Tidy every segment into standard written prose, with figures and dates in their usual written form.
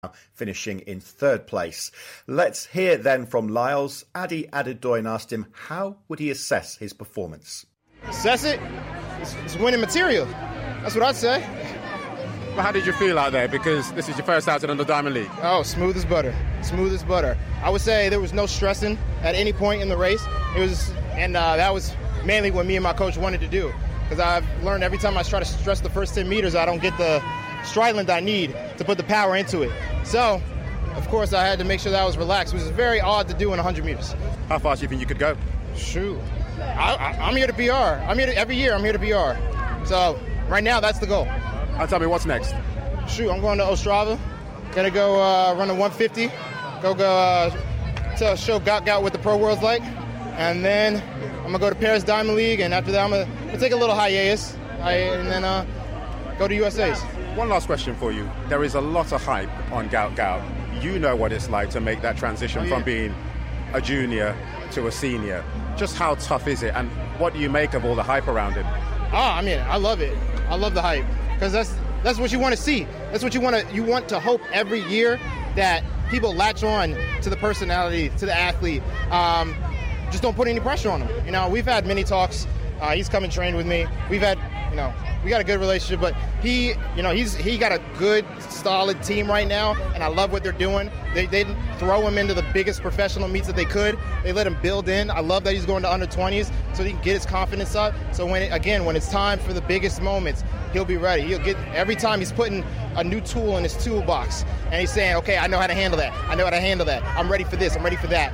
finishing in third place. Let's hear then from Lyles. Adi Adedoyin asked him how would he assess his performance. Assess it? It's winning material. That's what I'd say. Well, how did you feel out there? Because this is your first outing on the Diamond League. Oh, smooth as butter. Smooth as butter. I would say there was no stressing at any point in the race. That was mainly what me and my coach wanted to do. Because I've learned every time I try to stress the first 10 meters, I don't get the stride length I need to put the power into it. So, of course, I had to make sure that I was relaxed, which is very odd to do in 100 meters. How fast do you think you could go? Shoot. I'm here to PR. Every year I'm here to PR. So, right now, that's the goal. Tell me, what's next? Shoot, I'm going to Ostrava. Gonna go run a 150. Go to show Gout what the pro world's like. And then I'm going to go to Paris Diamond League. And after that, I'm going to take a little hiatus. And then go to USA's. One last question for you. There is a lot of hype on Gout. You know what it's like to make that transition from being a junior to a senior. Just how tough is it, and what do you make of all the hype around him? I love it. I love the hype because that's what you want to see. That's what you want to hope every year that people latch on to the personality, to the athlete. Just don't put any pressure on him. We've had many talks. He's come and trained with me. We got a good relationship, but he got a good, solid team right now, and I love what they're doing. They didn't throw him into the biggest professional meets that they could. They let him build in. I love that he's going to under 20s so he can get his confidence up. So when it's time for the biggest moments, he'll be ready. Every time he's putting a new tool in his toolbox, and he's saying, okay, I know how to handle that. I'm ready for this. I'm ready for that.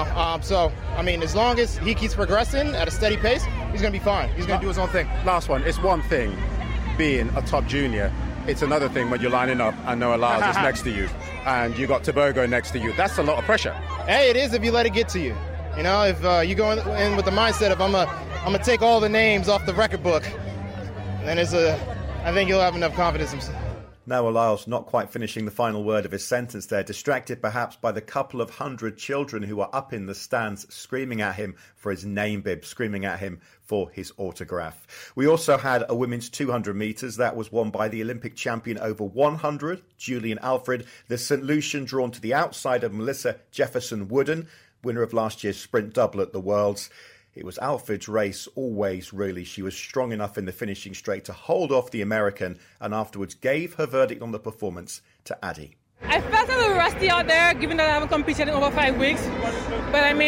As long as he keeps progressing at a steady pace, he's going to be fine. He's going to do his own thing. Last one. It's one thing being a top junior. It's another thing when you're lining up and Noah Lyles is next to you and you got Tebogo next to you. That's a lot of pressure. Hey, it is if you let it get to you. If you go in with the mindset of I'm gonna take all the names off the record book, then I think you'll have enough confidence himself. Noah Lyles not quite finishing the final word of his sentence there, distracted perhaps by the couple of hundred children who are up in the stands screaming at him for his name bib, screaming at him for his autograph. We also had a women's 200 metres that was won by the Olympic champion over 100, Julian Alfred, the St. Lucian drawn to the outside of Melissa Jefferson-Wooden, winner of last year's sprint double at the Worlds. It was Alfred's race always, really. She was strong enough in the finishing straight to hold off the American and afterwards gave her verdict on the performance to Adi. I felt a little rusty out there, given that I haven't competed in over 5 weeks. But a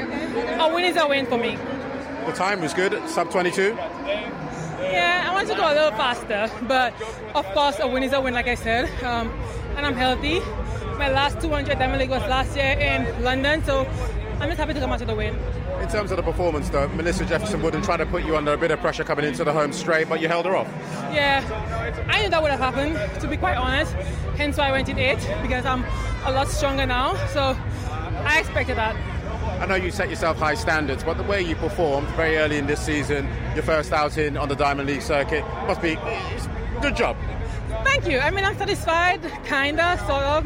win is a win for me. The time was good, sub 22? Yeah, I want to go a little faster. But, of course, a win is a win, like I said. And I'm healthy. My last 200 Diamond League was last year in London, so I'm just happy to come out to the win. In terms of the performance, though, Melissa Jefferson-Wooden tried to put you under a bit of pressure coming into the home straight, but you held her off. Yeah, I knew that would have happened, to be quite honest. Hence why I went in 8, because I'm a lot stronger now. So I expected that. I know you set yourself high standards, but the way you performed very early in this season, your first outing on the Diamond League circuit, must be good job. Thank you. I'm satisfied, kinda, sort of.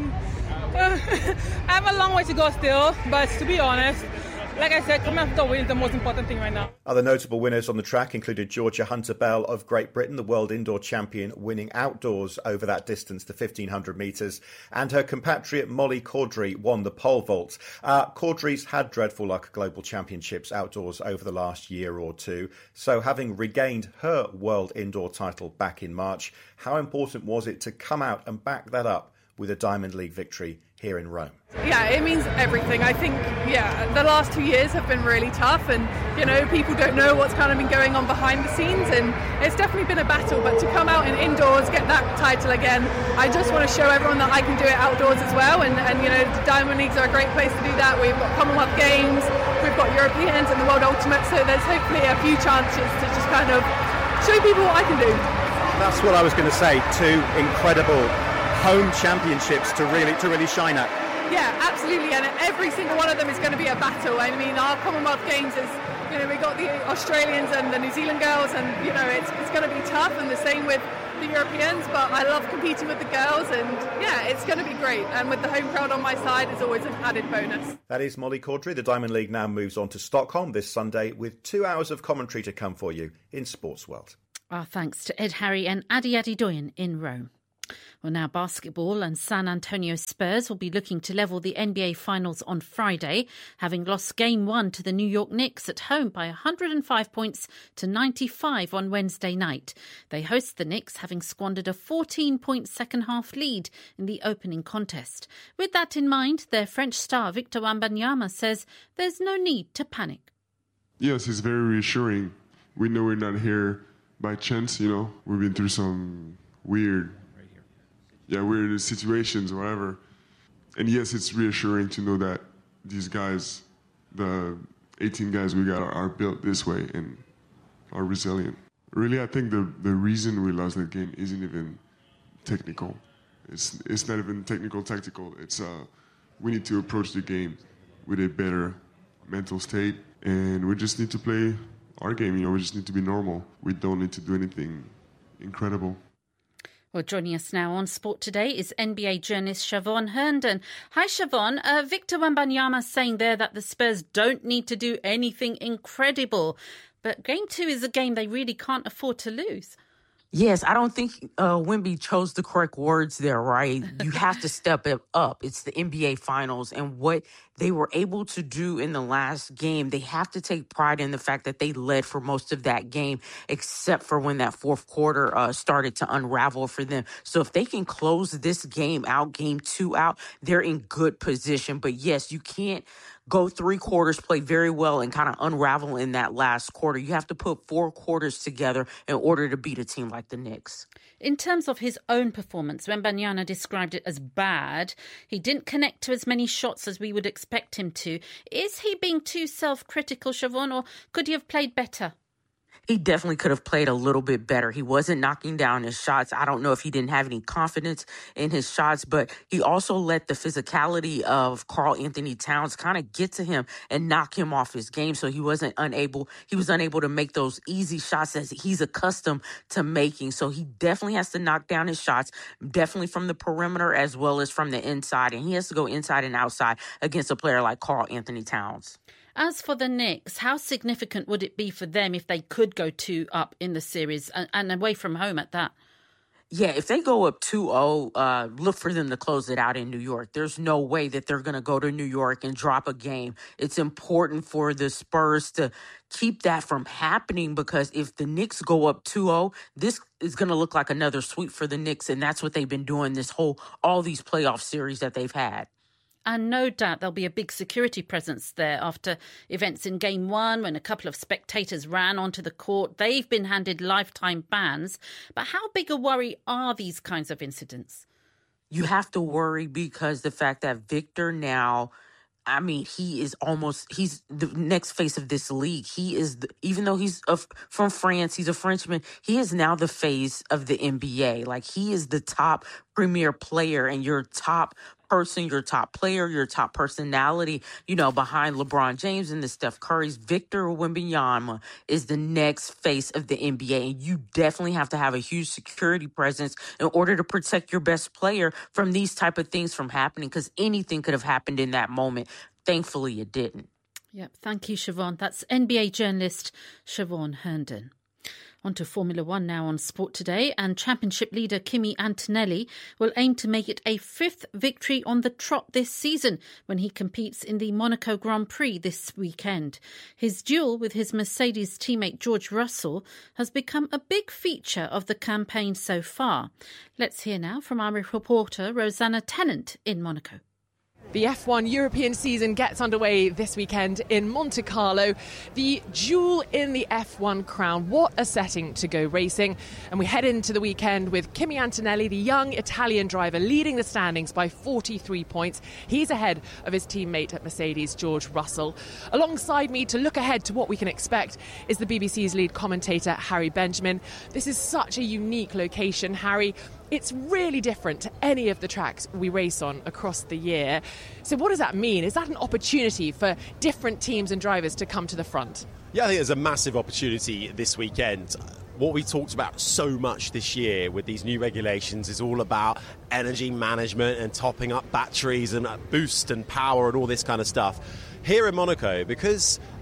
I have a long way to go still, but to be honest, like I said, coming after the win is the most important thing right now. Other notable winners on the track included Georgia Hunter-Bell of Great Britain, the world indoor champion, winning outdoors over that distance, the 1,500 metres, and her compatriot Molly Caudry won the pole vault. Caudry's had dreadful luck at global championships outdoors over the last year or two, so having regained her world indoor title back in March, how important was it to come out and back that up with a Diamond League victory here in Rome? Yeah, it means everything. I think, the last 2 years have been really tough and, people don't know what's kind of been going on behind the scenes and it's definitely been a battle, but to come out in indoors, get that title again, I just want to show everyone that I can do it outdoors as well and the Diamond Leagues are a great place to do that. We've got Commonwealth Games, we've got Europeans and the World Ultimate, so there's hopefully a few chances to just kind of show people what I can do. That's what I was going to say, 2 incredible home championships to really shine at. Yeah, absolutely, and every single one of them is going to be a battle. Our Commonwealth Games is, we got the Australians and the New Zealand girls, and it's going to be tough, and the same with the Europeans. But I love competing with the girls, and it's going to be great. And with the home crowd on my side, it's always an added bonus. That is Molly Caudry. The Diamond League now moves on to Stockholm this Sunday with 2 hours of commentary to come for you in Sports World. Our thanks to Ed Harry and Adi Adedoyin in Rome. Well, now basketball, and San Antonio Spurs will be looking to level the NBA Finals on Friday, having lost Game 1 to the New York Knicks at home by 105 points to 95 on Wednesday night. They host the Knicks, having squandered a 14-point second-half lead in the opening contest. With that in mind, their French star Victor Wembanyama says there's no need to panic. Yes, it's very reassuring. We know we're not here by chance, you know. We've been through some weird situations, whatever. And yes, it's reassuring to know that these guys, the 18 guys we got, are built this way and are resilient. Really, I think the reason we lost that game isn't even technical. It's not even technical, tactical. It's we need to approach the game with a better mental state, and we just need to play our game. You know, we just need to be normal. We don't need to do anything incredible. Well, joining us now on Sport Today is NBA journalist Siobhan Herndon. Hi, Siobhan. Victor Wembanyama saying there that the Spurs don't need to do anything incredible. But Game 2 is a game they really can't afford to lose. Yes, I don't think Wemby chose the correct words there, right? You have to step it up. It's the NBA Finals. And what they were able to do in the last game, they have to take pride in the fact that they led for most of that game, except for when that fourth quarter started to unravel for them. So if they can close this game out, Game 2 out, they're in good position. But yes, you can't go 3 quarters, play very well, and kind of unravel in that last quarter. You have to put 4 quarters together in order to beat a team like the Knicks. In terms of his own performance, Wembanyama described it as bad. He didn't connect to as many shots as we would expect him to. Is he being too self-critical, Siobhan, or could he have played better? He definitely could have played a little bit better. He wasn't knocking down his shots. I don't know if he didn't have any confidence in his shots, but he also let the physicality of Karl Anthony Towns kind of get to him and knock him off his game. So he was unable to make those easy shots that he's accustomed to making. So he definitely has to knock down his shots, definitely from the perimeter as well as from the inside. And he has to go inside and outside against a player like Karl Anthony Towns. As for the Knicks, how significant would it be for them if they could go 2 up in the series and away from home at that? Yeah, if they go up 2-0, look for them to close it out in New York. There's no way that they're going to go to New York and drop a game. It's important for the Spurs to keep that from happening, because if the Knicks go up 2-0, this is going to look like another sweep for the Knicks, and that's what they've been doing all these playoff series that they've had. And no doubt there'll be a big security presence there after events in Game 1 when a couple of spectators ran onto the court. They've been handed lifetime bans. But how big a worry are these kinds of incidents? You have to worry because the fact that Victor now, I mean, he's the next face of this league. Even though he's from France, he's a Frenchman, he is now the face of the NBA. Like, he is the top premier player and your top person, your top player, your top personality, behind LeBron James and the Steph Curry's. Victor Wembanyama is the next face of the NBA, and you definitely have to have a huge security presence in order to protect your best player from these type of things from happening, because anything could have happened in that moment. Thankfully, it didn't. Yep. Thank you, Siobhan. That's NBA journalist Siobhan Herndon. On to Formula One now on Sport Today, and championship leader Kimi Antonelli will aim to make it a 5th victory on the trot this season when he competes in the Monaco Grand Prix this weekend. His duel with his Mercedes teammate George Russell has become a big feature of the campaign so far. Let's hear now from our reporter Rosanna Tennant in Monaco. The F1 European season gets underway this weekend in Monte Carlo. The jewel in the F1 crown. What a setting to go racing. And we head into the weekend with Kimi Antonelli, the young Italian driver, leading the standings by 43 points. He's ahead of his teammate at Mercedes, George Russell. Alongside me to look ahead to what we can expect is the BBC's lead commentator, Harry Benjamin. This is such a unique location, Harry. It's really different to any of the tracks we race on across the year. So what does that mean? Is that an opportunity for different teams and drivers to come to the front? Yeah, I think there's a massive opportunity this weekend. What we talked about so much this year with these new regulations is all about energy management and topping up batteries and boost and power and all this kind of stuff. Here in Monaco, because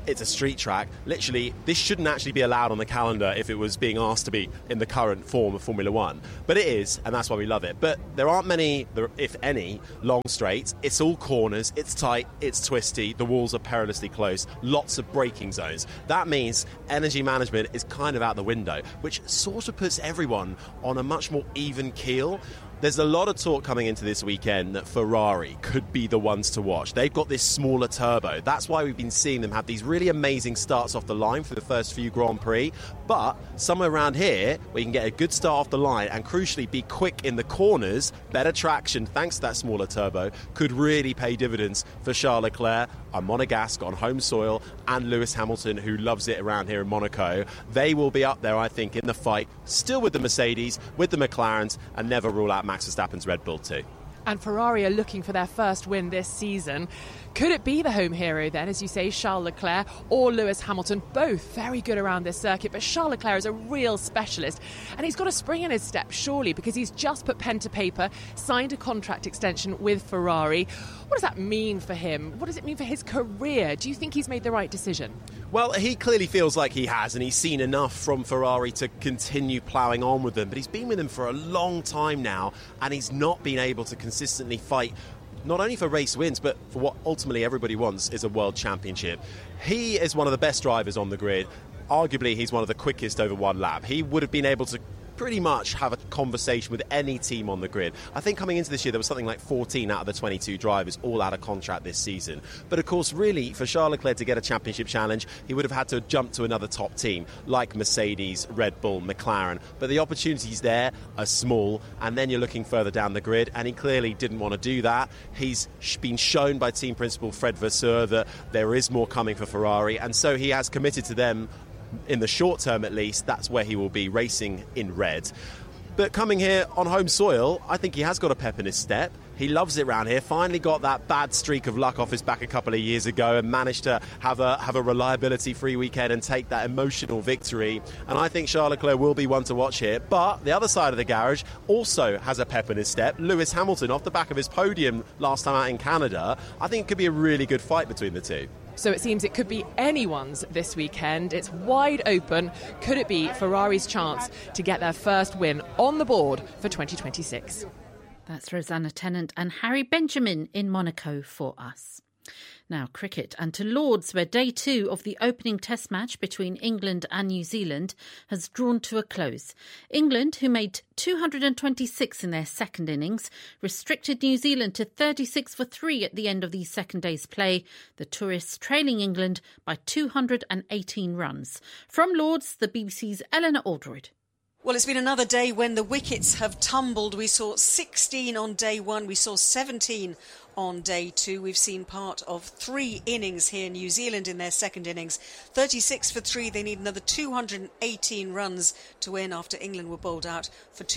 it's a street track. Literally, this shouldn't actually be allowed on the calendar if it was being asked to be in the current form of Formula One. But it is, and that's why we love it. But there aren't many, if any, long straights. It's all corners, it's tight, it's twisty, the walls are perilously close, lots of braking zones. That means energy management is kind of out the window, which sort of puts everyone on a much more even keel. There's a lot of talk coming into this weekend that Ferrari could be the ones to watch. They've got this smaller turbo. That's why we've been seeing them have these really amazing starts off the line for the first few Grand Prix. But somewhere around here, where you can get a good start off the line and crucially be quick in the corners, better traction thanks to that smaller turbo, could really pay dividends for Charles Leclerc, a Monegasque on home soil, and Lewis Hamilton, who loves it around here in Monaco. They will be up there, I think, in the fight, still with the Mercedes, with the McLarens, and never rule out Max Verstappen's Red Bull too. And Ferrari are looking for their first win this season. Could it be the home hero then, as you say, Charles Leclerc or Lewis Hamilton? Both very good around this circuit, but Charles Leclerc is a real specialist. And he's got a spring in his step, surely, because he's just put pen to paper, signed a contract extension with Ferrari. What does that mean for him? What does it mean for his career? Do you think he's made the right decision? Well, he clearly feels like he has, and he's seen enough from Ferrari to continue ploughing on with them. But he's been with them for a long time now, and he's not been able to consistently fight not only for race wins, but for what ultimately everybody wants is a world championship. He is one of the best drivers on the grid. Arguably, he's one of the quickest over one lap. He would have been able to pretty much have a conversation with any team on the grid. I think coming into this year there was something like 14 out of the 22 drivers all out of contract this season. But of course, really, for Charles Leclerc to get a championship challenge, he would have had to jump to another top team like Mercedes, Red Bull, McLaren. But the opportunities there are small, and then you're looking further down the grid, and he clearly didn't want to do that. He's been shown by team principal Fred Vasseur that there is more coming for Ferrari, and so he has committed to them. In the short term, at least, that's where he will be racing in red. But coming here on home soil, I think he has got a pep in his step. He loves it round here. Finally got that bad streak of luck off his back a couple of years ago and managed to have a reliability-free weekend and take that emotional victory. And I think Charles Leclerc will be one to watch here. But the other side of the garage also has a pep in his step. Lewis Hamilton, off the back of his podium last time out in Canada, I think it could be a really good fight between the two. So it seems it could be anyone's this weekend. It's wide open. Could it be Ferrari's chance to get their first win on the board for 2026? That's Rosanna Tennant and Harry Benjamin in Monaco for us. Now, cricket, and to Lords, where day 2 of the opening test match between England and New Zealand has drawn to a close. England, who made 226 in their second innings, restricted New Zealand to 36 for 3 at the end of the second day's play, the tourists trailing England by 218 runs. From Lords, the BBC's Eleanor Aldroyd. Well, it's been another day when the wickets have tumbled. We saw 16 on day 1, we saw 17 on day 2. We've seen part of 3 innings here. New Zealand in their second innings, 36 for 3. They need another 218 runs to win after England were bowled out for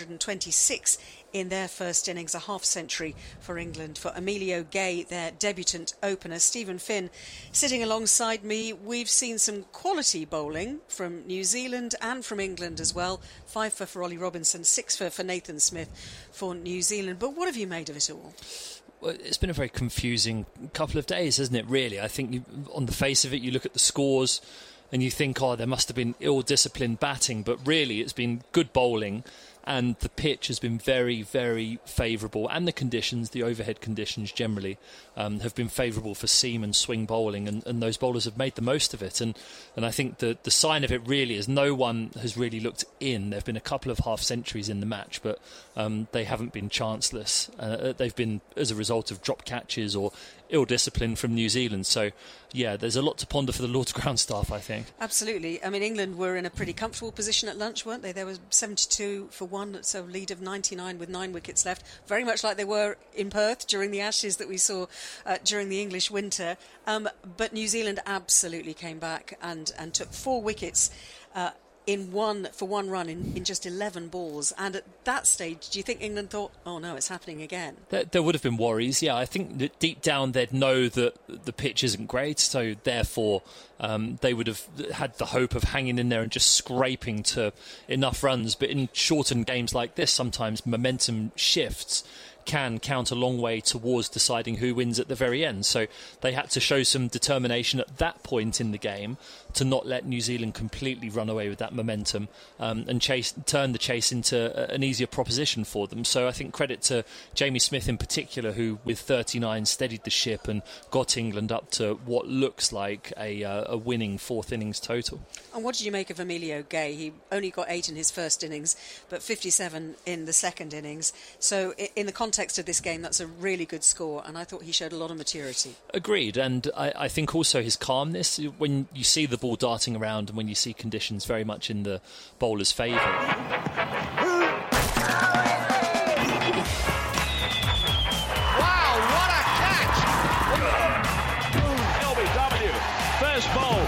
226 in their first innings. A half century for England. For Emilio Gay, their debutant opener. Stephen Finn sitting alongside me. We've seen some quality bowling from New Zealand and from England as well. 5 for Ollie Robinson, 6 for Nathan Smith for New Zealand. But what have you made of it all? Well, it's been a very confusing couple of days, hasn't it, really? I think on the face of it, you look at the scores and you think, oh, there must have been ill-disciplined batting. But really, it's been good bowling and the pitch has been very, very favourable. And the conditions, the overhead conditions generally, have been favourable for seam and swing bowling. And those bowlers have made the most of it. And I think the sign of it really is no one has really looked in. There have been a couple of half-centuries in the match, but they haven't been chanceless. They've been as a result of drop catches or ill-discipline from New Zealand. So, yeah, there's a lot to ponder for the Lord's ground staff, I think. Absolutely. I mean, England were in a pretty comfortable position at lunch, weren't they? There was 72 for 1, so lead of 99 with 9 wickets left. Very much like they were in Perth during the Ashes that we saw during the English winter. But New Zealand absolutely came back and took 4 wickets for one run in just 11 balls. And at that stage, do you think England thought, oh no, it's happening again? There would have been worries, yeah. I think that deep down they'd know that the pitch isn't great, so therefore they would have had the hope of hanging in there and just scraping to enough runs. But in shortened games like this, sometimes momentum shifts. can count a long way towards deciding who wins at the very end. So they had to show some determination at that point in the game to not let New Zealand completely run away with that momentum and turn the chase into an easier proposition for them. So I think credit to Jamie Smith in particular, who with 39 steadied the ship and got England up to what looks like a winning fourth innings total. And what did you make of Emilio Gay? He only got 8 in his first innings, but 57 in the second innings. So in the context of this game, that's a really good score, and I thought he showed a lot of maturity. Agreed, and I think also his calmness, when you see the ball darting around and when you see conditions very much in the bowler's favour. Wow, what a catch! LBW, first bowl.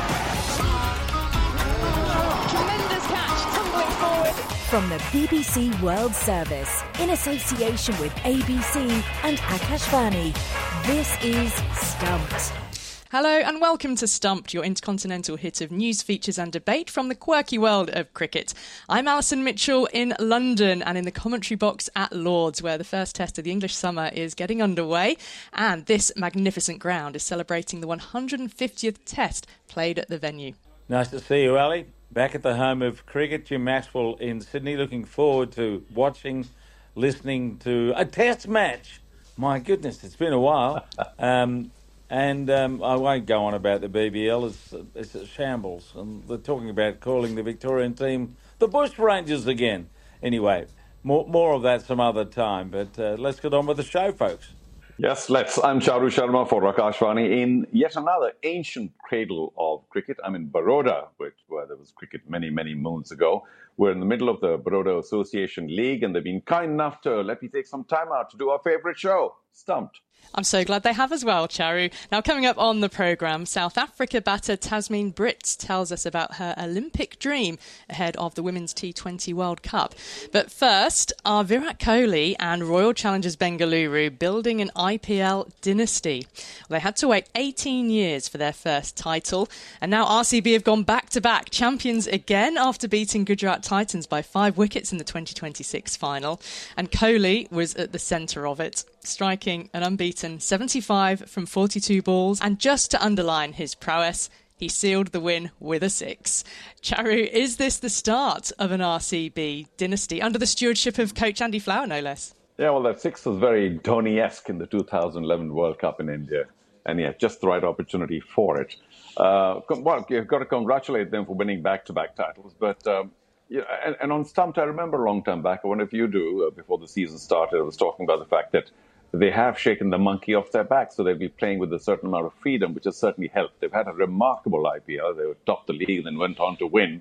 Tremendous catch, tumbling forward. From the BBC World Service, in association with ABC and Akashvani, this is Stumped. Hello and welcome to Stumped, your intercontinental hit of news, features and debate from the quirky world of cricket. I'm Alison Mitchell in London and in the commentary box at Lord's, where the first test of the English summer is getting underway, and this magnificent ground is celebrating the 150th test played at the venue. Nice to see you, Ali. Back at the home of cricket, Jim Maxwell in Sydney. Looking forward to watching, listening to a test match. My goodness, it's been a while. And I won't go on about the BBL, it's a shambles. And they're talking about calling the Victorian team the Bush Rangers again. Anyway, more of that some other time, but let's get on with the show, folks. Yes, let's. I'm Charu Sharma for Akashvani in yet another ancient cradle of cricket. I'm in Baroda, where there was cricket many, many moons ago. We're in the middle of the Baroda Association League, and they've been kind enough to let me take some time out to do our favourite show, Stumped. I'm so glad they have as well, Charu. Now, coming up on the programme, South Africa batter Tasmeen Brits tells us about her Olympic dream ahead of the Women's T20 World Cup. But first, are Virat Kohli and Royal Challengers Bengaluru building an IPL dynasty? Well, they had to wait 18 years for their first title, and now RCB have gone back-to-back champions again after beating Gujarat Titans by 5 wickets in the 2026 final, and Kohli was at the centre of it, striking an unbeaten 75 from 42 balls, and just to underline his prowess, he sealed the win with a 6. Charu, is this the start of an RCB dynasty under the stewardship of coach Andy Flower, no less? Yeah, well, that 6 was very Dhoni-esque in the 2011 World Cup in India, and yeah, just the right opportunity for it. Well, you've got to congratulate them for winning back-to-back titles, but and on Stumped, I remember a long time back, I wonder if you do, before the season started, I was talking about the fact that they have shaken the monkey off their back, so they'll be playing with a certain amount of freedom, which has certainly helped. They've had a remarkable IPL. They were top the league and then went on to win.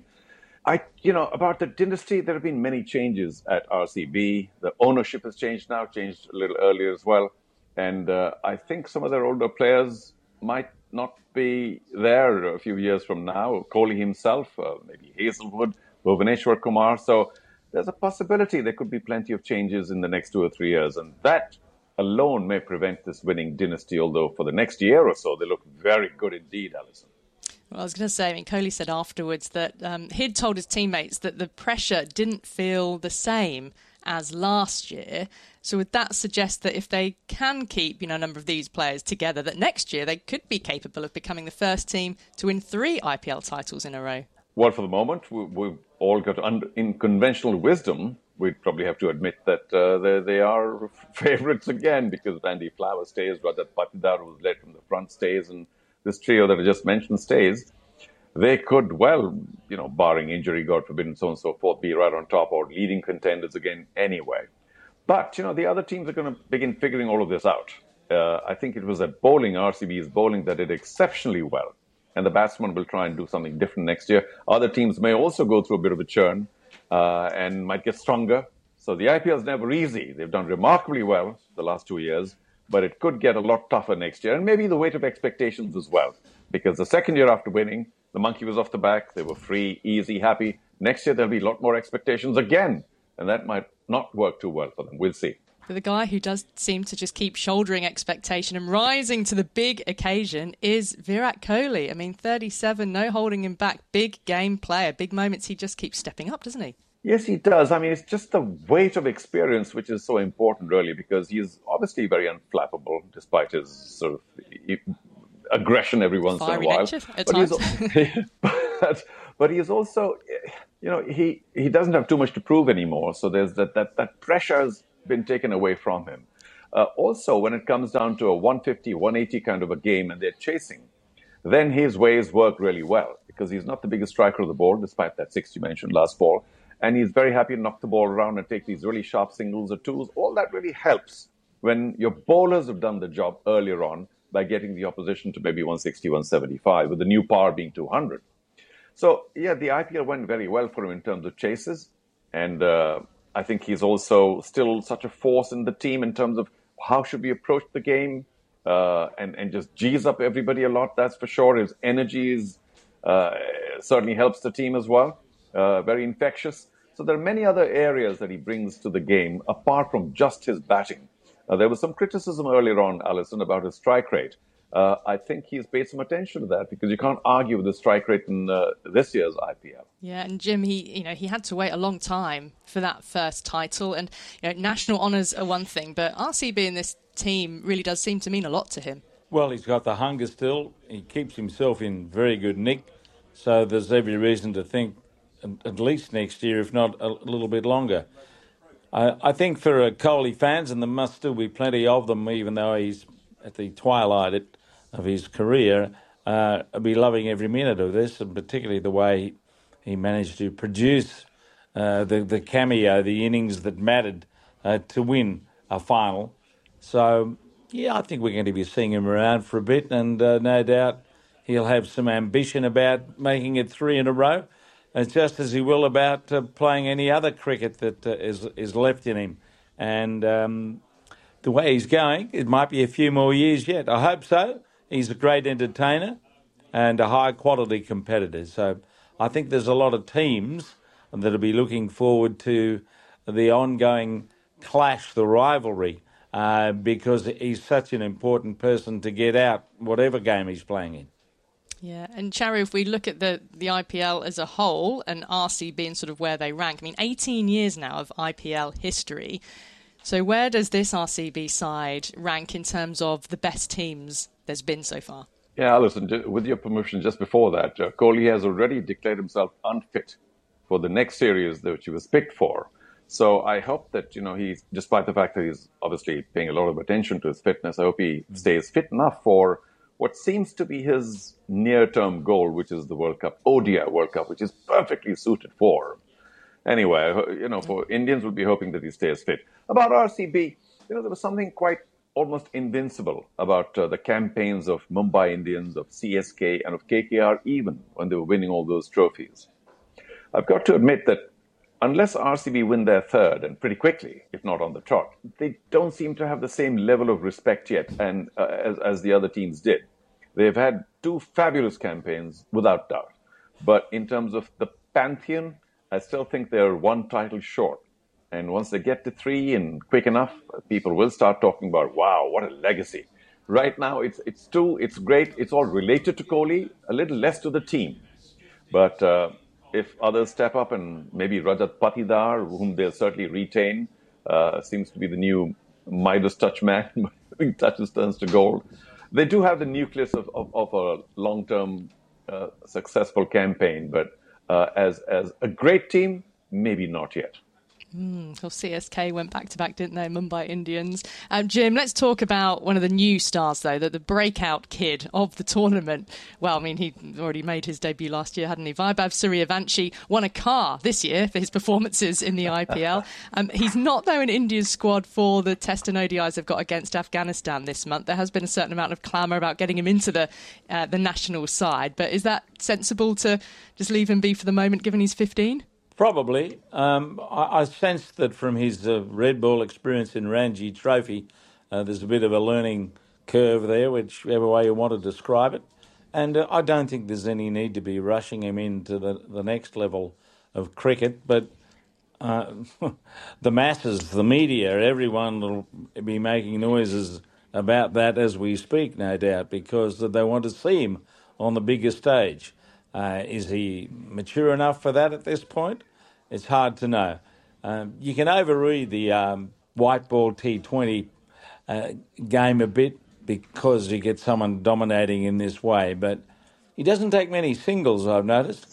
About the dynasty, there have been many changes at RCB. The ownership has changed now, changed a little earlier as well. And I think some of their older players might not be there a few years from now. Kohli himself, maybe Hazelwood, Bhuvaneshwar Kumar. So there's a possibility there could be plenty of changes in the next 2 or 3 years. And that alone may prevent this winning dynasty, although for the next year or so, they look very good indeed, Alison. Well, I was going to say, Kohli said afterwards that he'd told his teammates that the pressure didn't feel the same as last year. So would that suggest that if they can keep, a number of these players together, that next year they could be capable of becoming the first team to win 3 IPL titles in a row? Well, for the moment, we've all got, in conventional wisdom, we'd probably have to admit that they are favourites again, because Andy Flower stays, Rajat Patidar, who's led from the front, stays, and this trio that I just mentioned stays. They could, barring injury, God forbid, and so on and so forth, be right on top or leading contenders again anyway. But, the other teams are going to begin figuring all of this out. I think it was at bowling, RCB's bowling, that did exceptionally well. And the batsmen will try and do something different next year. Other teams may also go through a bit of a churn and might get stronger. So the IPL is never easy. They've done remarkably well the last 2 years, but it could get a lot tougher next year. And maybe the weight of expectations as well. Because the second year after winning, the monkey was off the back. They were free, easy, happy. Next year, there'll be a lot more expectations again. And that might not work too well for them. We'll see. But the guy who does seem to just keep shouldering expectation and rising to the big occasion is Virat Kohli. 37, no holding him back. Big game player, big moments. He just keeps stepping up, doesn't he? Yes, he does. I mean, it's just the weight of experience which is so important, really, because he's obviously very unflappable, despite his sort of aggression every once in a while. But he's also, he doesn't have too much to prove anymore. So there's that pressure has been taken away from him. Also, when it comes down to a 150, 180 kind of a game and they're chasing, then his ways work really well because he's not the biggest striker of the ball, despite that 6 you mentioned last ball. And he's very happy to knock the ball around and take these really sharp singles or twos. All that really helps when your bowlers have done the job earlier on by getting the opposition to maybe 160, 175, with the new power being 200. So, yeah, the IPL went very well for him in terms of chases. And I think he's also still such a force in the team in terms of how should we approach the game and just G's up everybody a lot, that's for sure. His energy is certainly helps the team as well. Very infectious. So there are many other areas that he brings to the game apart from just his batting. There was some criticism earlier on, Alison, about his strike rate. I think he's paid some attention to that because you can't argue with the strike rate in this year's IPL. Yeah, and Jim, he had to wait a long time for that first title, and national honours are one thing, but RCB in this team really does seem to mean a lot to him. Well, he's got the hunger still. He keeps himself in very good nick, so there's every reason to think at least next year, if not a little bit longer. I think for Kohli fans, and there must still be plenty of them, even though he's at the twilight of his career, I'll be loving every minute of this, and particularly the way he managed to produce the cameo, the innings that mattered to win a final. So, yeah, I think we're going to be seeing him around for a bit, and no doubt he'll have some ambition about making it 3 in a row, just as he will about playing any other cricket that is left in him. And the way he's going, it might be a few more years yet. I hope so. He's a great entertainer and a high-quality competitor. So I think there's a lot of teams that'll be looking forward to the ongoing clash, the rivalry, because he's such an important person to get out whatever game he's playing in. Yeah, and Charu, if we look at the IPL as a whole and RCB being sort of where they rank, 18 years now of IPL history. So where does this RCB side rank in terms of the best teams there's been so far? Yeah, Alison, with your permission, just before that, Kohli has already declared himself unfit for the next series which he was picked for. So I hope that, he's, despite the fact that he's obviously paying a lot of attention to his fitness, I hope he stays fit enough for what seems to be his near-term goal, which is the World Cup, ODI World Cup, which is perfectly suited for him. Anyway, for Indians, we'll be hoping that he stays fit. About RCB, there was something quite almost invincible about the campaigns of Mumbai Indians, of CSK, and of KKR, even when they were winning all those trophies. I've got to admit that unless RCB win their third, and pretty quickly, if not on the trot, they don't seem to have the same level of respect yet and as the other teams did. They've had 2 fabulous campaigns, without doubt. But in terms of the pantheon, I still think they're 1 title short. And once they get to 3 and quick enough, people will start talking about, wow, what a legacy. Right now, it's 2, it's great, it's all related to Kohli, a little less to the team. But if others step up, and maybe Rajat Patidar, whom they'll certainly retain, seems to be the new Midas touch man, touches turns to gold. They do have the nucleus of a long-term successful campaign, but as a great team, maybe not yet. Well, CSK went back-to-back, didn't they, Mumbai Indians? Jim, let's talk about one of the new stars, though, the breakout kid of the tournament. Well, he already made his debut last year, hadn't he? Vaibhav Suryavanshi won a car this year for his performances in the IPL. He's not, though, in India's squad for the Test and ODIs they've got against Afghanistan this month. There has been a certain amount of clamour about getting him into the national side, but is that sensible to just leave him be for the moment, given he's 15? Probably. I sense that from his red ball experience in Ranji Trophy, there's a bit of a learning curve there, whichever way you want to describe it. And I don't think there's any need to be rushing him into the next level of cricket. But the masses, the media, everyone will be making noises about that as we speak, no doubt, because they want to see him on the bigger stage. Is he mature enough for that at this point? it's hard to know. You can overread the white ball T20 game a bit because you get someone dominating in this way, but he doesn't take many singles, I've noticed.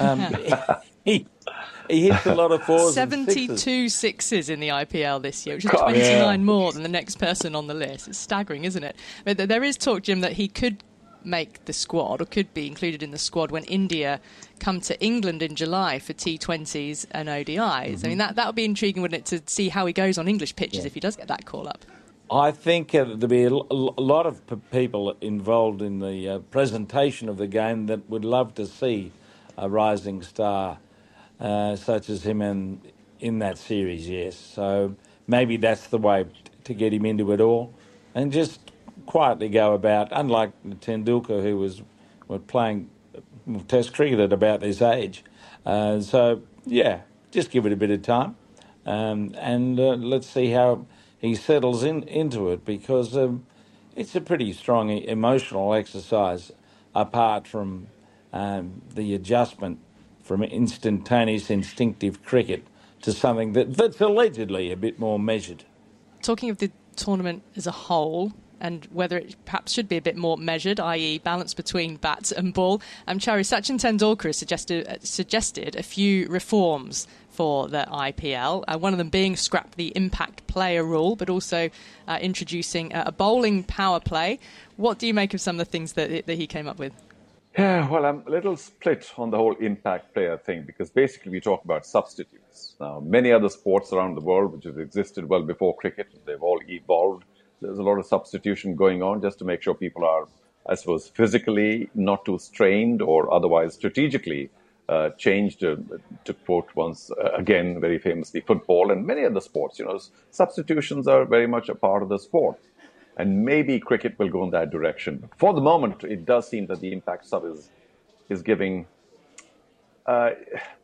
He hits a lot of fours 72 and sixes. sixes in the IPL this year, which is 29 more than the next person on the list. It's staggering, isn't it? But there is talk, Jim, that he could make the squad or could be included in the squad when India come to England in July for T20s and ODIs. I mean, that would be intriguing, wouldn't it, to see how he goes on English pitches if he does get that call-up. I think there'll be a lot of people involved in the presentation of the game that would love to see a rising star such as him in that series, yes. So maybe that's the way to get him into it all and just quietly go about, unlike Tendulkar, who was playing Test cricket at about this age. So, yeah, just give it a bit of time and let's see how he settles into it, because it's a pretty strong emotional exercise apart from the adjustment from instantaneous instinctive cricket to something that's allegedly a bit more measured. Talking of the Tournament as a whole, and whether it perhaps should be a bit more measured, i.e. balance between bat and ball. Chari, Sachin Tendulkar has suggested a few reforms for the IPL, one of them being scrap the impact player rule, but also introducing a bowling power play. What do you make of some of the things that he came up with? Yeah, well, I'm a little split on the whole impact player thing, because basically we talk about substitutes. Now, many other sports around the world which have existed well before cricket, they've all evolved. There's a lot of substitution going on just to make sure people are, I suppose, physically not too strained or otherwise strategically changed, to quote once again very famously, football and many other sports. Substitutions are very much a part of the sport. And maybe cricket will go in that direction. For the moment, it does seem that the impact sub is giving, I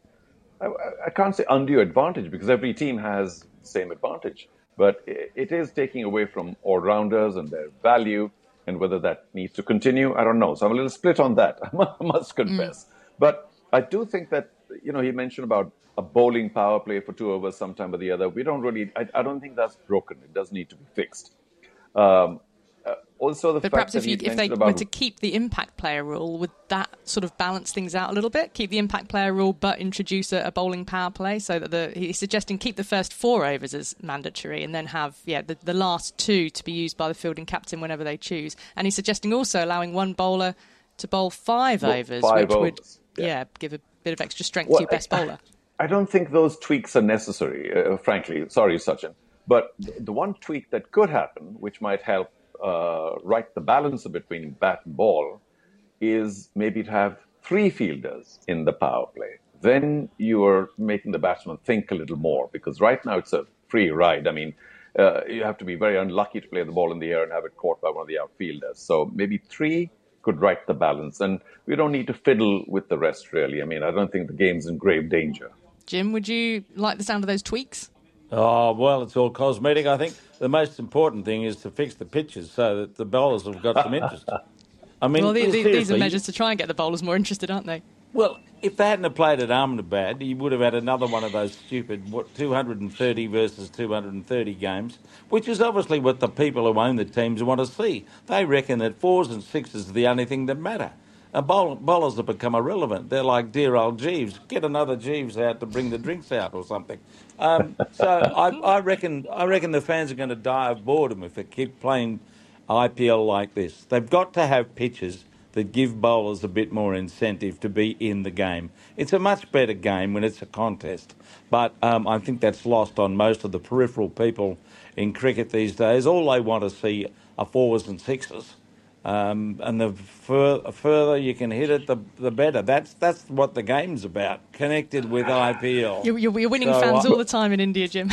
can't say undue advantage, because every team has the same advantage. But it is taking away from all-rounders and their value, and whether that needs to continue, I don't know. So I'm a little split on that, I must confess. But I do think that, he mentioned about a bowling power play for 2 overs sometime or the other. We don't really, I don't think that's broken. It does need to be fixed. Also, but perhaps if they were to keep the impact player rule, would that sort of balance things out a little bit? Keep the impact player rule, but introduce a bowling power play, so that he's suggesting keep the first 4 overs as mandatory, and then have the last 2 to be used by the fielding captain whenever they choose. And he's suggesting also allowing one bowler to bowl 5 overs, which would give a bit of extra strength to your best bowler. I don't think those tweaks are necessary, frankly. Sorry, Sachin. But the one tweak that could happen, which might help right the balance between bat and ball, is maybe to have 3 fielders in the power play. Then you are making the batsman think a little more, because right now it's a free ride. I mean, you have to be very unlucky to play the ball in the air and have it caught by one of the outfielders. So maybe 3 could right the balance, and we don't need to fiddle with the rest, really. I mean, I don't think the game's in grave danger. Jim, would you like the sound of those tweaks? Oh, well, it's all cosmetic. I think the most important thing is to fix the pitches so that the bowlers have got some interest. I mean, well, these are measures to try and get the bowlers more interested, aren't they? Well, if they hadn't have played at Ahmedabad, you would have had another one of those stupid 230 versus 230 games, which is obviously what the people who own the teams want to see. They reckon that 4s and 6s are the only thing that matter. And bowlers have become irrelevant. They're like dear old Jeeves. Get another Jeeves out to bring the drinks out or something. So I reckon the fans are going to die of boredom if they keep playing IPL like this. They've got to have pitches that give bowlers a bit more incentive to be in the game. It's a much better game when it's a contest. But I think that's lost on most of the peripheral people in cricket these days. All they want to see are 4s and 6s. And the further you can hit it, the better. That's what the game's about, connected with IPL. You're winning fans all the time in India, Jim.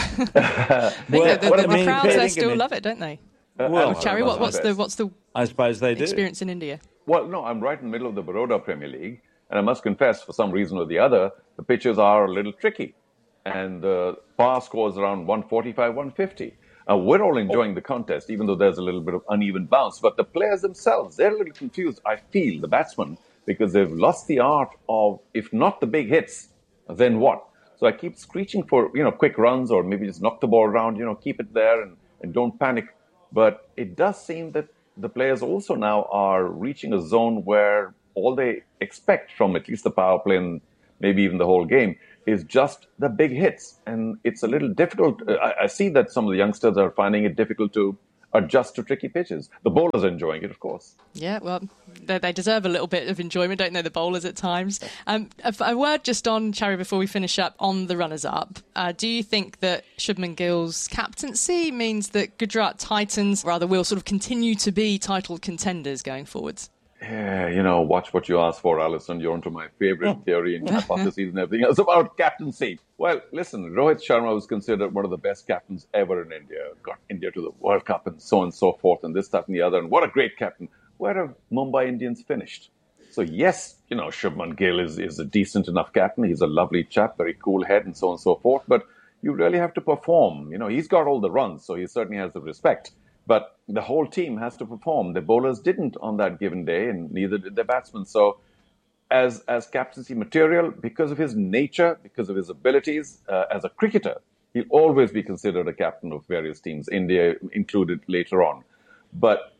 The crowds there still love it, don't they? Chari, what's the I suppose they do. experience in India? Well, no, I'm right in the middle of the Baroda Premier League, and I must confess, for some reason or the other, the pitches are a little tricky, and the par scores around 145, 150. We're all enjoying the contest, even though there's a little bit of uneven bounce. But the players themselves, they're a little confused, I feel, the batsmen, because they've lost the art of, if not the big hits, then what? So I keep screeching for, quick runs or maybe just knock the ball around, keep it there and don't panic. But it does seem that the players also now are reaching a zone where all they expect from at least the power play and maybe even the whole game is just the big hits. And it's a little difficult. I see that some of the youngsters are finding it difficult to adjust to tricky pitches. The bowlers are enjoying it, of course. Yeah, well, they deserve a little bit of enjoyment, don't they, the bowlers at times? A word just on, Cherry, before we finish up, on the runners-up. Do you think that Shubman Gill's captaincy means that Gujarat Titans, will sort of continue to be title contenders going forwards? Yeah, watch what you ask for, Alison. You're onto my favourite theory and hypotheses and everything else about captaincy. Well, listen, Rohit Sharma was considered one of the best captains ever in India, got India to the World Cup and so on and so forth, and this, that and the other. And what a great captain. Where have Mumbai Indians finished? So yes, Shubman Gill is a decent enough captain. He's a lovely chap, very cool head and so on and so forth. But you really have to perform. He's got all the runs, so he certainly has the respect. But the whole team has to perform. The bowlers didn't on that given day, and neither did the batsmen. So as captaincy material, because of his nature, because of his abilities as a cricketer, he'll always be considered a captain of various teams, India included later on. But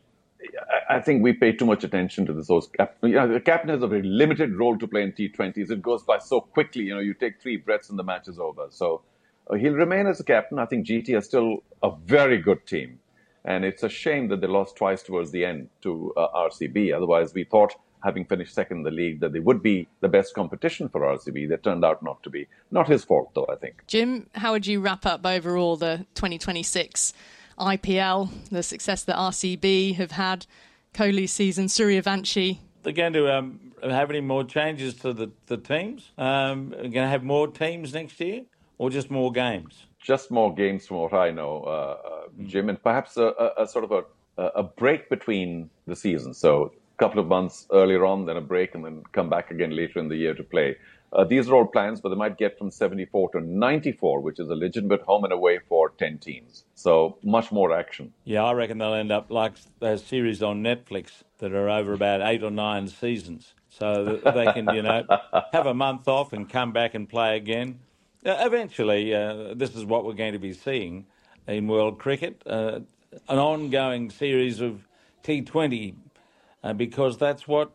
I think we pay too much attention to this. The captain has a very limited role to play in T20s. It goes by so quickly. You take 3 breaths and the match is over. So he'll remain as a captain. I think GT is still a very good team. And it's a shame that they lost twice towards the end to RCB. Otherwise, we thought, having finished second in the league, that they would be the best competition for RCB. They turned out not to be. Not his fault, though, I think. Jim, how would you wrap up overall the 2026 IPL, the success that RCB have had, Kohli's season, Suryavanshi? They're going to have any more changes to the teams? Are going to have more teams next year or just more games? Just more games from what I know, Jim, and perhaps a sort of a break between the seasons. So a couple of months earlier on, then a break, and then come back again later in the year to play. These are all plans, but they might get from 74 to 94, which is a legitimate home and away for 10 teams. So much more action. Yeah, I reckon they'll end up like those series on Netflix that are over about 8 or 9 seasons. So that they can, have a month off and come back and play again. Eventually, this is what we're going to be seeing in world cricket, an ongoing series of T20, because that's what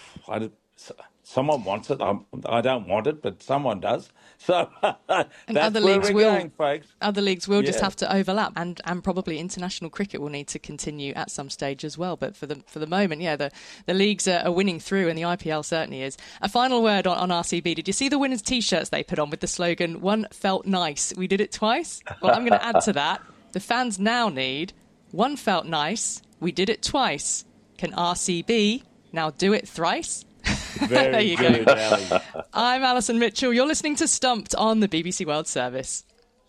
someone wants it. I don't want it, but someone does. So and that's other where leagues we're going, folks. Other leagues will just have to overlap, and probably international cricket will need to continue at some stage as well. But for the moment, the leagues are winning through, and the IPL certainly is. A final word on RCB. Did you see the winners' T-shirts they put on with the slogan, "One felt nice, we did it twice"? Well, I'm going to add to that. The fans now need "One felt nice, we did it twice." Can RCB now do it thrice? Very there you good, go. Ali. I'm Alison Mitchell. You're listening to Stumped on the BBC World Service.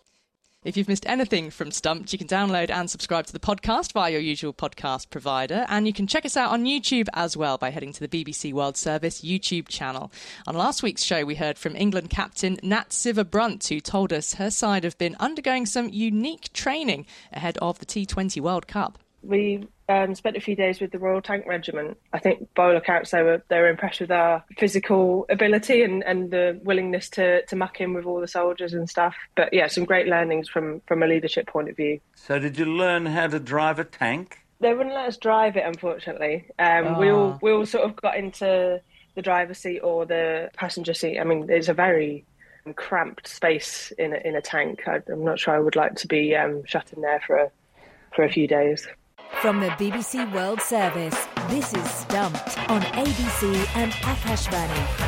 If you've missed anything from Stumped, you can download and subscribe to the podcast via your usual podcast provider, and you can check us out on YouTube as well by heading to the BBC World Service YouTube channel. On last week's show, we heard from England captain Nat Sciver-Brunt, who told us her side have been undergoing some unique training ahead of the T20 World Cup. We spent a few days with the Royal Tank Regiment. I think by all accounts they were impressed with our physical ability and the willingness to muck in with all the soldiers and stuff. But yeah, some great learnings from a leadership point of view. So did you learn how to drive a tank? They wouldn't let us drive it, unfortunately. We all sort of got into the driver's seat or the passenger seat. I mean, it's a very cramped space in a tank. I'm not sure I would like to be shut in there for a few days. From the BBC World Service, this is Stumped on ABC and Akashvani.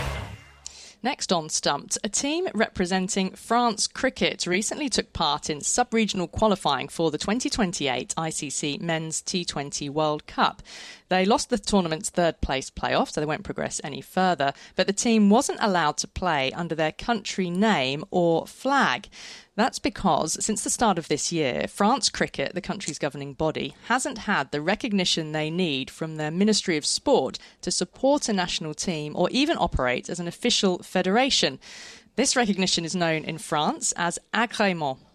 Next on Stumped, a team representing France cricket recently took part in sub-regional qualifying for the 2028 ICC Men's T20 World Cup. They lost the tournament's third-place playoff, so they won't progress any further, but the team wasn't allowed to play under their country name or flag. That's because, since the start of this year, France Cricket, the country's governing body, hasn't had the recognition they need from their Ministry of Sport to support a national team or even operate as an official federation. This recognition is known in France as agrément.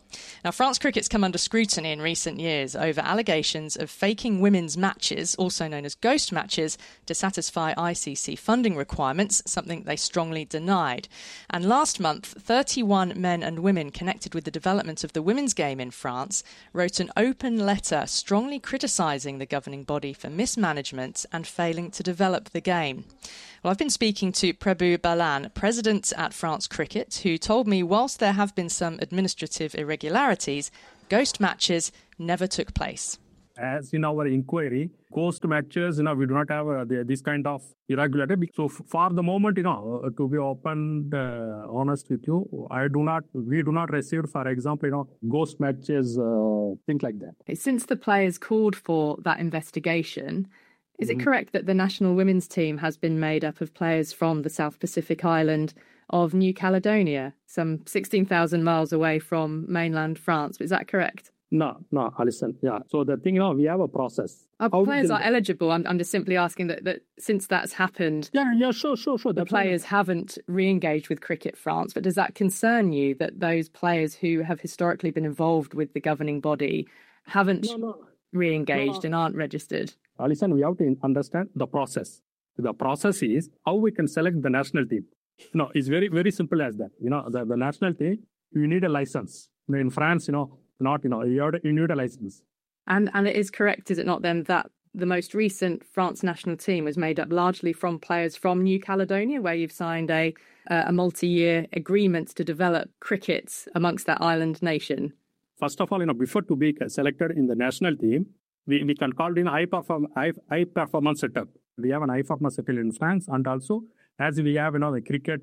Now, France cricket's come under scrutiny in recent years over allegations of faking women's matches, also known as ghost matches, to satisfy ICC funding requirements, something they strongly denied. And last month, 31 men and women connected with the development of the women's game in France wrote an open letter strongly criticising the governing body for mismanagement and failing to develop the game. Well, I've been speaking to Prabhu Balan, president at France Cricket, who told me whilst there have been some administrative irregularities, ghost matches never took place. As in our inquiry, ghost matches, we do not have this kind of irregularity. So for the moment, to be open, honest with you, we do not receive, for example, ghost matches, things like that. Since the players called for that investigation, is it correct that the national women's team has been made up of players from the South Pacific island of New Caledonia, some 16,000 miles away from mainland France? Is that correct? No, Alison. Yeah. So the thing, we have a process. Players are eligible. I'm just simply asking that since that's happened, sure. The players haven't re-engaged with Cricket France. But does that concern you that those players who have historically been involved with the governing body haven't re-engaged and aren't registered? Alison, we have to understand the process. The process is how we can select the national team. It's very, very simple as that. The national team, you need a license. In France, you need a license. And it is correct, is it not, then, that the most recent France national team was made up largely from players from New Caledonia, where you've signed a multi-year agreement to develop cricket amongst that island nation? First of all, before to be selected in the national team, we can call it high performance setup. We have an high performance setup in France, and also as we have the cricket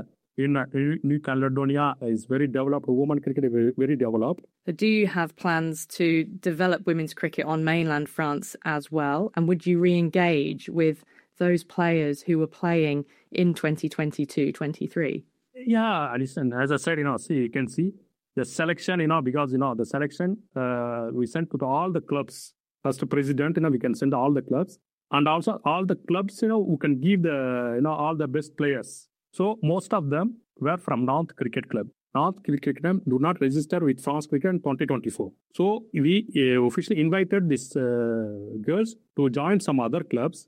in New Caledonia is very developed. Women cricket is very developed. So do you have plans to develop women's cricket on mainland France as well? And would you re-engage with those players who were playing in 2022-23? Yeah, Alison, as I said, you can see the selection, because, the selection we sent to all the clubs. First president, we can send all the clubs. And also all the clubs, who can give all the best players. So most of them were from North Cricket Club. North Cricket Club do not register with France Cricket in 2024. So we officially invited these girls to join some other clubs,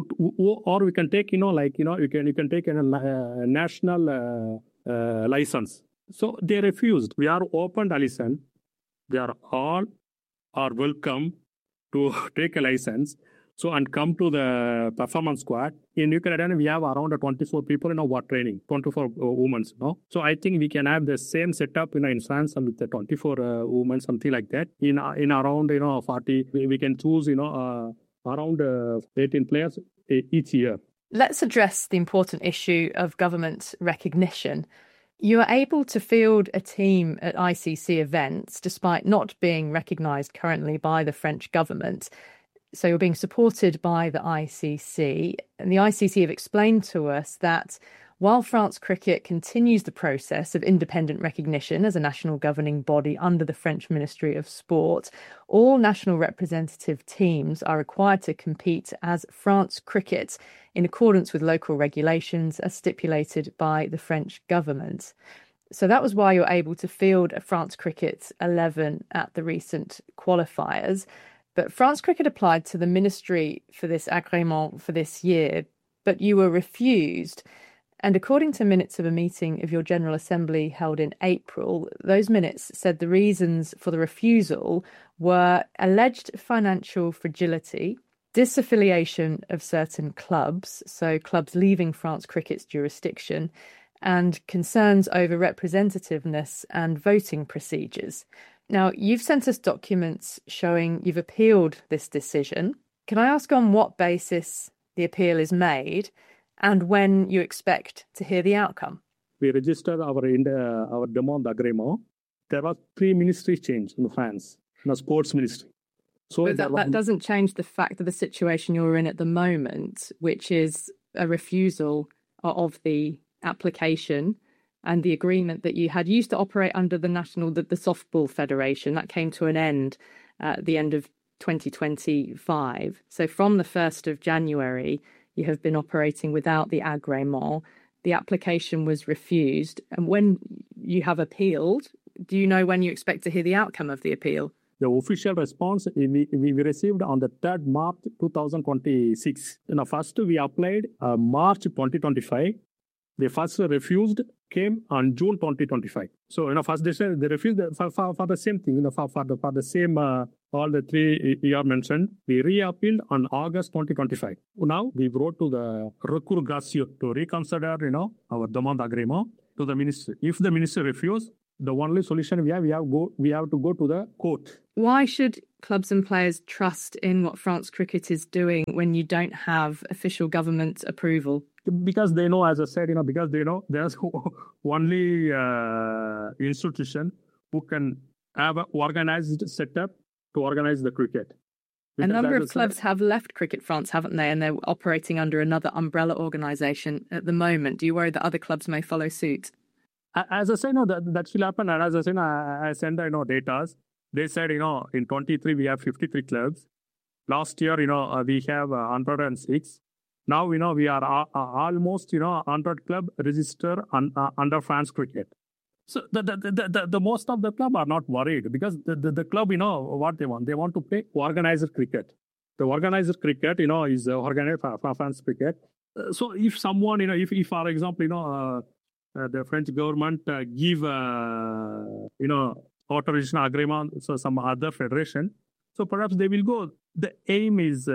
or we can take, you can take a national license. So they refused. We are open, Alison. They are all welcome to take a license. So, and come to the performance squad. In New Caledonia, we have around 24 people in our training, 24 women. So, I think we can have the same setup, in France, and with the 24 women, something like that. In around, 40, we can choose, around 18 players each year. Let's address the important issue of government recognition. You are able to field a team at ICC events despite not being recognised currently by the French government. So you're being supported by the ICC. And the ICC have explained to us that while France Cricket continues the process of independent recognition as a national governing body under the French Ministry of Sport, all national representative teams are required to compete as France Cricket in accordance with local regulations as stipulated by the French government. So that was why you're able to field a France Cricket 11 at the recent qualifiers. But France Cricket applied to the ministry for this agrément for this year, but you were refused. And according to minutes of a meeting of your General Assembly held in April, those minutes said the reasons for the refusal were alleged financial fragility, disaffiliation of certain clubs, so clubs leaving France Cricket's jurisdiction, and concerns over representativeness and voting procedures. Now, you've sent us documents showing you've appealed this decision. Can I ask on what basis the appeal is made and when you expect to hear the outcome? We registered our demand agreement. There was 3 ministry change in France, in the sports ministry. So but that doesn't change the fact of the situation you're in at the moment, which is a refusal of the application and the agreement that you had. You used to operate under the Softball Federation. That came to an end at the end of 2025. So from the 1st of January, you have been operating without the agrément. The application was refused. And when you have appealed, Do you know when you expect to hear the outcome of the appeal? The official response we received on the 3rd March 2026. First we applied March 2025. The first refused came on June 2025. So first they said they refused for the same thing. For the same all the 3 you are mentioned. We reappealed on August 2025. Now we wrote to the recours gracieux to reconsider our demande d'agrément to the minister. If the minister refuses, the only solution we have to go to the court. Why should clubs and players trust in what France Cricket is doing when you don't have official government approval? Because they know, as I said, because they know there's only institution who can have an organized setup to organize the cricket. A number of clubs have left Cricket France, haven't they? And they're operating under another umbrella organisation at the moment. Do you worry that other clubs may follow suit? As I said, that will happen. And as I said, I send data. They said, in 23 we have 53 clubs. Last year, we have 106. Now, we are almost, 100 club registered under France Cricket. So the most of the club are not worried because the club, what they want. They want to play organized cricket. The organized cricket, is organized for France Cricket. So if someone, if for example, the French government give, authorization agreement, so some other federation, so perhaps they will go. The aim is,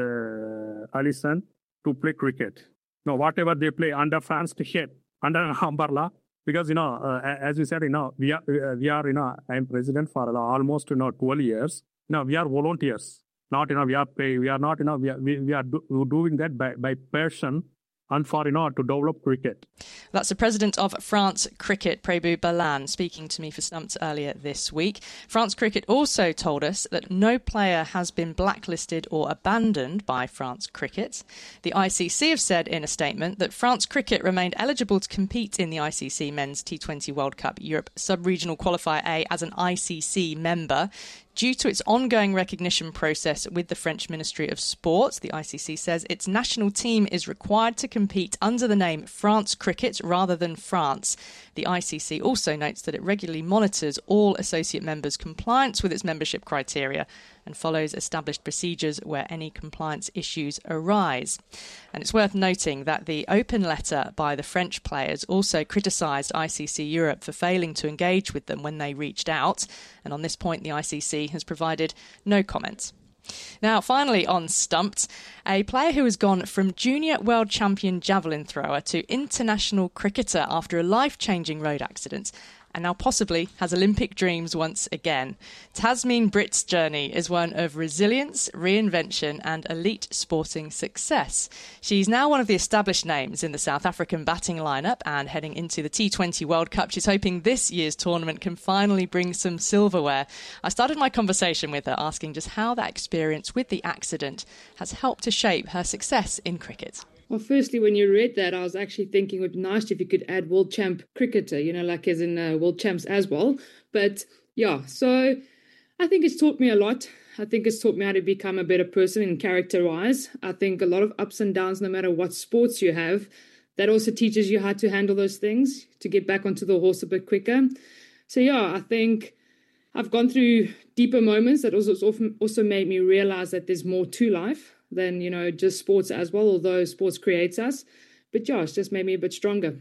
Alison, to play cricket. Whatever they play under France Cricket, under umbrella, because, as you said, we are, I'm president for almost, 12 years. We are volunteers. Not, we are not, we are doing that by passion and for, to develop cricket. That's the president of France Cricket, Prabu Balan, speaking to me for Stumped earlier this week. France Cricket also told us that no player has been blacklisted or abandoned by France Cricket. The ICC have said in a statement that France Cricket remained eligible to compete in the ICC Men's T20 World Cup Europe Sub-Regional Qualifier A as an ICC member. Due to its ongoing recognition process with the French Ministry of Sport, the ICC says its national team is required to compete under the name France Cricket rather than France. The ICC also notes that it regularly monitors all associate members' compliance with its membership criteria and follows established procedures where any compliance issues arise. And it's worth noting that the open letter by the French players also criticised ICC Europe for failing to engage with them when they reached out. And on this point, the ICC has provided no comment. Now, finally on Stumped, a player who has gone from junior world champion javelin thrower to international cricketer after a life-changing road accident and now possibly has Olympic dreams once again. Tasmin Britt's journey is one of resilience, reinvention and elite sporting success. She's now one of the established names in the South African batting lineup, and heading into the T20 World Cup, she's hoping this year's tournament can finally bring some silverware. I started my conversation with her asking just how that experience with the accident has helped to shape her success in cricket. Well, firstly, when you read that, I was actually thinking it would be nice if you could add world champ cricketer, like as in world champs as well. But yeah, so I think it's taught me a lot. I think it's taught me how to become a better person in character-wise. I think a lot of ups and downs, no matter what sports you have, that also teaches you how to handle those things, to get back onto the horse a bit quicker. So yeah, I think I've gone through deeper moments that also made me realize that there's more to life than, just sports as well, although sports creates us. But yeah, it's just made me a bit stronger.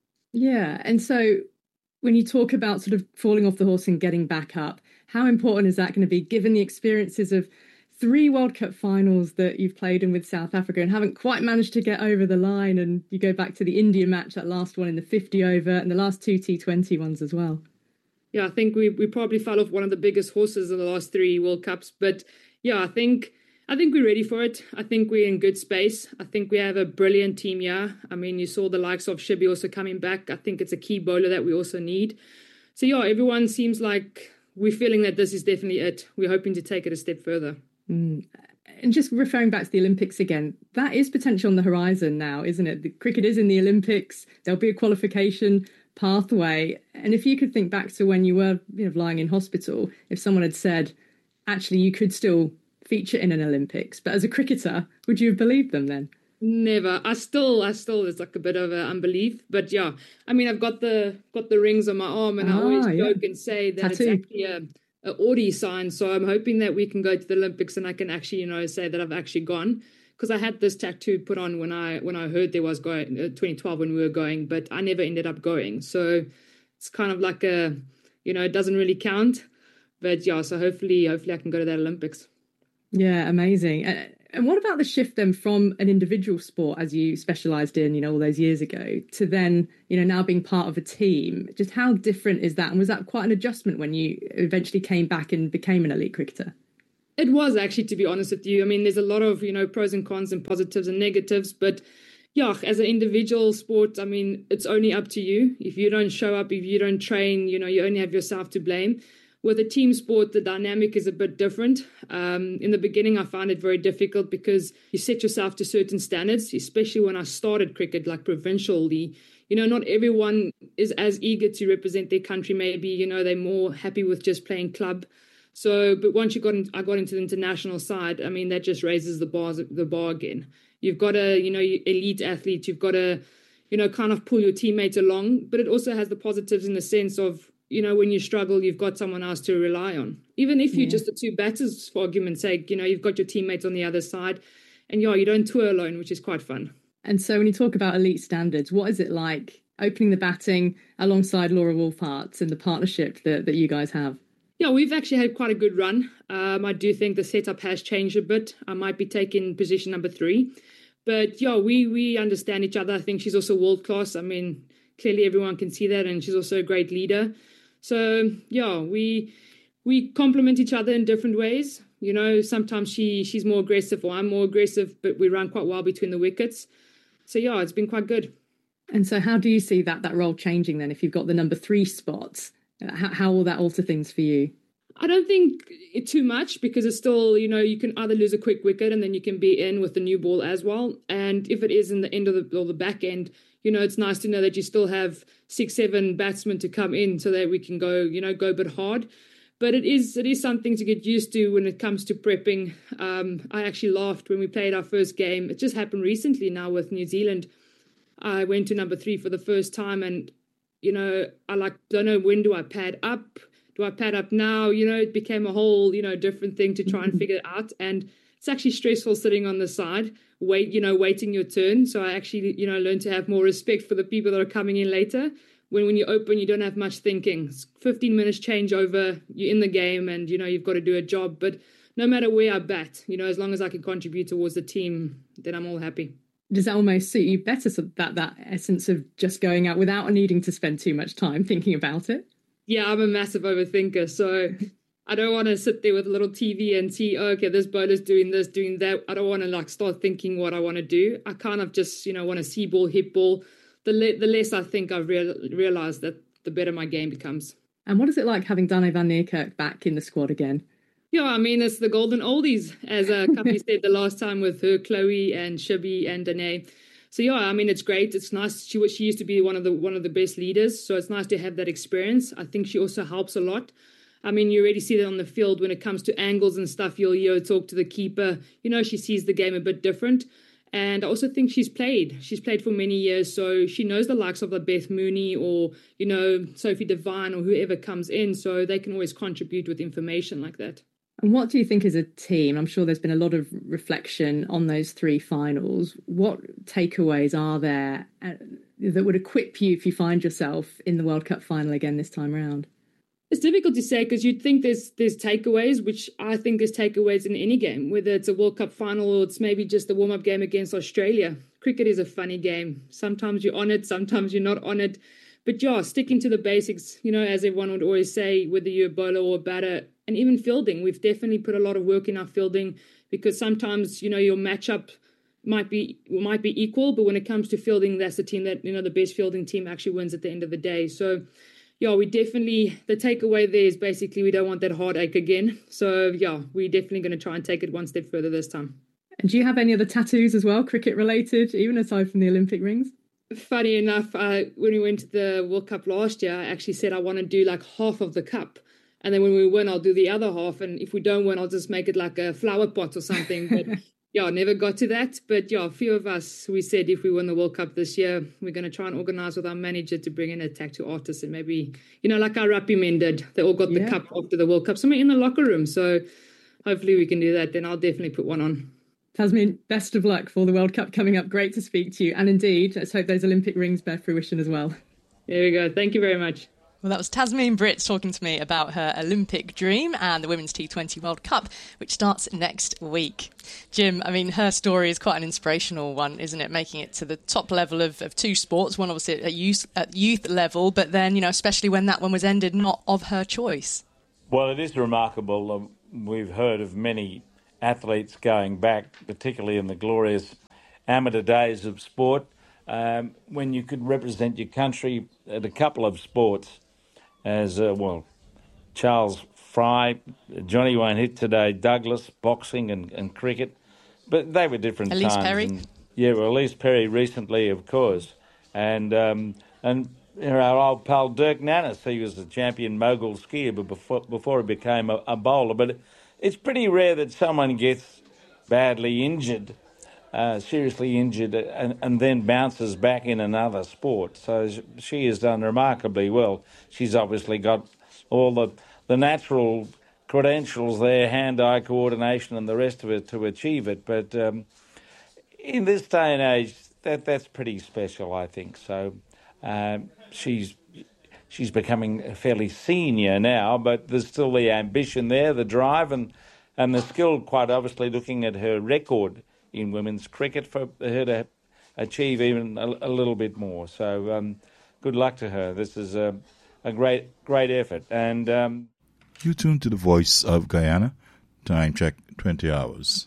Yeah. And so when you talk about sort of falling off the horse and getting back up, how important is that going to be, given the experiences of 3 World Cup finals that you've played in with South Africa and haven't quite managed to get over the line? And you go back to the India match, that last one in the 50 over, and the last 2 T20 ones as well. Yeah, I think we probably fell off one of the biggest horses in the last 3 World Cups. But yeah, I think we're ready for it. I think we're in good space. I think we have a brilliant team here. I mean, you saw the likes of Shibi also coming back. I think it's a key bowler that we also need. So yeah, everyone seems like we're feeling that this is definitely it. We're hoping to take it a step further. And just referring back to the Olympics again, that is potential on the horizon now, isn't it? The cricket is in the Olympics. There'll be a qualification pathway. And if you could think back to when you were lying in hospital, if someone had said, actually, you could still feature in an Olympics, but as a cricketer, would you have believed them then? Never. I still it's like a bit of unbelief, but yeah. I mean, I've got the rings on my arm, and I always joke and say that it's actually a Audi sign. So I'm hoping that we can go to the Olympics and I can actually, say that I've actually gone, because I had this tattoo put on when I heard there was going 2012 when we were going, but I never ended up going. So it's kind of like it doesn't really count, but yeah. So hopefully I can go to that Olympics. Yeah, amazing. And what about the shift then from an individual sport, as you specialised in, all those years ago, to then, now being part of a team? Just how different is that? And was that quite an adjustment when you eventually came back and became an elite cricketer? It was actually, to be honest with you. I mean, there's a lot of, pros and cons and positives and negatives. But yeah, as an individual sport, I mean, it's only up to you. If you don't show up, if you don't train, you only have yourself to blame. With a team sport, the dynamic is a bit different. In the beginning, I found it very difficult because you set yourself to certain standards, especially when I started cricket, like provincially. Not everyone is as eager to represent their country. Maybe, they're more happy with just playing club. So, but once I got into the international side, I mean, that just raises the bar again. You've got elite athlete. You've got to, kind of pull your teammates along. But it also has the positives in the sense of, when you struggle, you've got someone else to rely on. Even if you're just the two batters, for argument's sake, you've got your teammates on the other side. And you don't tour alone, which is quite fun. And so when you talk about elite standards, what is it like opening the batting alongside Laura Wolfhart and the partnership that you guys have? Yeah, we've actually had quite a good run. I do think the setup has changed a bit. I might be taking position number 3. But yeah, we understand each other. I think she's also world class. I mean, clearly everyone can see that. And she's also a great leader. So, yeah, we complement each other in different ways. Sometimes she's more aggressive or I'm more aggressive, but we run quite well between the wickets. So, yeah, it's been quite good. And so how do you see that role changing then if you've got the number 3 spot? How will that alter things for you? I don't think it too much because it's still, you can either lose a quick wicket and then you can be in with the new ball as well. And if it is in the end of the back end, it's nice to know that you still have 6-7 batsmen to come in so that we can go a bit hard. But it is something to get used to when it comes to prepping. I actually laughed when we played our first game. It just happened recently now with New Zealand. I went to number 3 for the first time and, I don't know, when do I pad up? Do I pad up now? It became a whole, different thing to try and figure it out. And it's actually stressful sitting on the side, waiting your turn. So I actually, learned to have more respect for the people that are coming in later. When you open, you don't have much thinking. It's 15 minutes changeover, you're in the game and, you've got to do a job. But no matter where I bat, as long as I can contribute towards the team, then I'm all happy. Does that almost suit you better, so that essence of just going out without needing to spend too much time thinking about it? Yeah, I'm a massive overthinker. So I don't want to sit there with a little TV and see, okay, this bowler's doing this, doing that. I don't want to start thinking what I want to do. I kind of just, want to see ball, hit ball. The less I think I've realised that the better my game becomes. And what is it like having Dane van Niekerk back in the squad again? Yeah, I mean, it's the golden oldies, as Kapi said the last time with her, Chloe and Shibby and Dane. So yeah, I mean, it's great. It's nice. She used to be one of the best leaders, so it's nice to have that experience. I think she also helps a lot. I mean, you already see that on the field when it comes to angles and stuff. You'll talk to the keeper. She sees the game a bit different. And I also think she's played for many years, so she knows the likes of Beth Mooney or, Sophie Devine or whoever comes in, so they can always contribute with information like that. And what do you think as a team? I'm sure there's been a lot of reflection on those 3 finals. What takeaways are there that would equip you if you find yourself in the World Cup final again this time around? It's difficult to say because you'd think there's takeaways, which I think there's takeaways in any game, whether it's a World Cup final or it's maybe just a warm-up game against Australia. Cricket is a funny game. Sometimes you're on it, sometimes you're not on it. But yeah, sticking to the basics, as everyone would always say, whether you're a bowler or a batter, and even fielding. We've definitely put a lot of work in our fielding because sometimes, your matchup might be equal, but when it comes to fielding, that's the team that, the best fielding team actually wins at the end of the day. So yeah, the takeaway there is basically we don't want that heartache again. So yeah, we're definitely going to try and take it one step further this time. And do you have any other tattoos as well, cricket related, even aside from the Olympic rings? Funny enough, when we went to the World Cup last year, I actually said I want to do half of the cup. And then when we win, I'll do the other half. And if we don't win, I'll just make it like a flower pot or something. But never got to that. But a few of us, we said if we win the World Cup this year, we're going to try and organise with our manager to bring in a tattoo artist and maybe, like our rugby men did. They all got the cup after the World Cup, somewhere in the locker room. So hopefully we can do that. Then I'll definitely put one on. Tasmin, best of luck for the World Cup coming up. Great to speak to you. And indeed, let's hope those Olympic rings bear fruition as well. There we go. Thank you very much. Well, that was Tasmin Britt talking to me about her Olympic dream and the Women's T20 World Cup, which starts next week. Jim, I mean, her story is quite an inspirational one, isn't it? Making it to the top level of two sports, one obviously at youth level, but then, especially when that one was ended, not of her choice. Well, it is remarkable. We've heard of many athletes going back, particularly in the glorious amateur days of sport, when you could represent your country at a couple of sports. As, Charles Fry, Johnny won't hit today, Douglas, boxing and cricket. But they were different Elise times. Perry? Elise Perry recently, of course. And our old pal Dirk Nannes, he was a champion mogul skier before he became a bowler. But it's pretty rare that someone gets badly injured, seriously injured, and then bounces back in another sport. So she has done remarkably well. She's obviously got all the natural credentials there, hand-eye coordination and the rest of it to achieve it. But in this day and age, that's pretty special, I think. So she's becoming fairly senior now, but there's still the ambition there, the drive and the skill, quite obviously, looking at her record in women's cricket, for her to achieve even a little bit more. So good luck to her. This is a great effort. And you tune to the Voice of Guyana. Time check, 20 hours.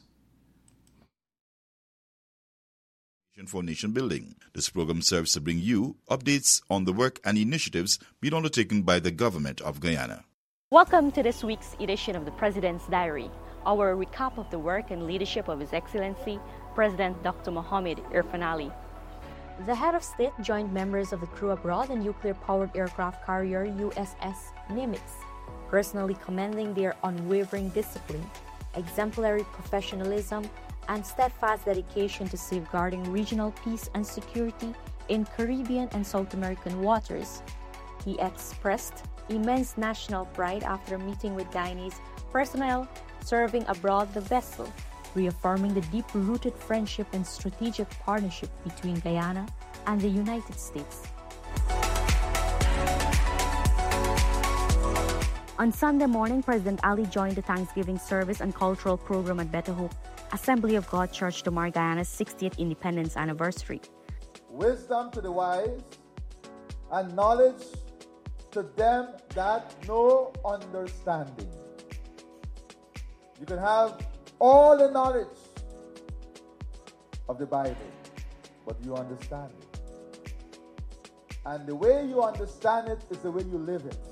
For nation building. This program serves to bring you updates on the work and initiatives being undertaken by the government of Guyana. Welcome to this week's edition of the President's Diary, our recap of the work and leadership of His Excellency, President Dr. Mohamed Irfaan Ali. The head of state joined members of the crew aboard the nuclear-powered aircraft carrier USS Nimitz, personally commending their unwavering discipline, exemplary professionalism, and steadfast dedication to safeguarding regional peace and security in Caribbean and South American waters. He expressed immense national pride after meeting with Guyanese personnel serving aboard the vessel, reaffirming the deep-rooted friendship and strategic partnership between Guyana and the United States. On Sunday morning, President Ali joined the Thanksgiving service and cultural program at Better Hope Assembly of God Church to mark Guyana's 60th independence anniversary. Wisdom to the wise, and knowledge to them that know understanding. You can have all the knowledge of the Bible, but you understand it. And the way you understand it is the way you live it.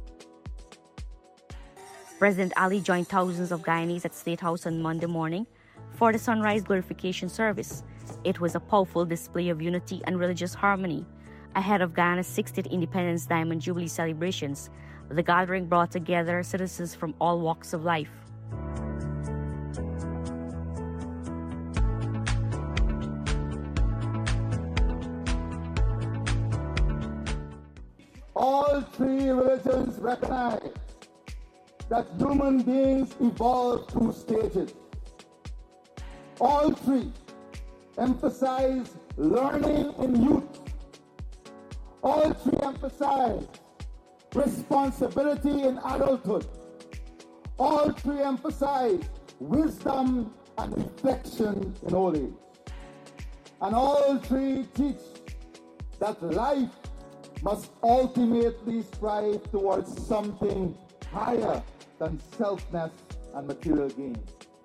President Ali joined thousands of Guyanese at State House on Monday morning for the sunrise glorification service. It was a powerful display of unity and religious harmony. Ahead of Guyana's 60th Independence Diamond Jubilee celebrations, the gathering brought together citizens from all walks of life. All three religions recognize that human beings evolve through stages. All three emphasize learning in youth. All three emphasize responsibility in adulthood. All three emphasize wisdom and reflection in old age. And all three teach that life must ultimately strive towards something higher than selfness and material gain.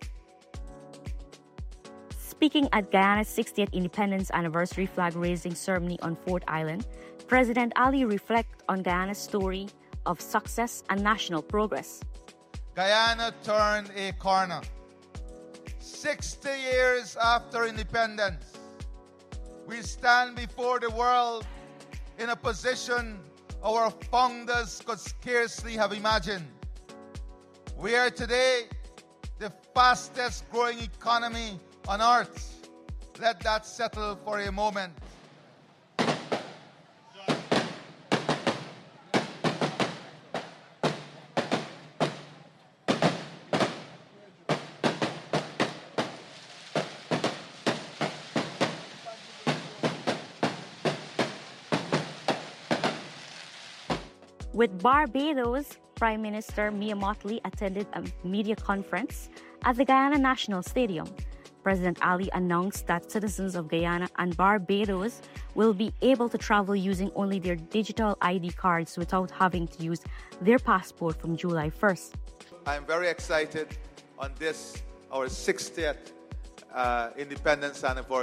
Speaking at Guyana's 60th Independence Anniversary flag-raising ceremony on Fort Island, President Ali reflected on Guyana's story of success and national progress. Guyana turned a corner. 60 years after independence, we stand before the world in a position our founders could scarcely have imagined. We are today the fastest growing economy on earth. Let that settle for a moment. With Barbados, Prime Minister Mia Mottley attended a media conference at the Guyana National Stadium. President Ali announced that citizens of Guyana and Barbados will be able to travel using only their digital ID cards without having to use their passport from July 1st. I'm very excited on this, our 60th independence anniversary.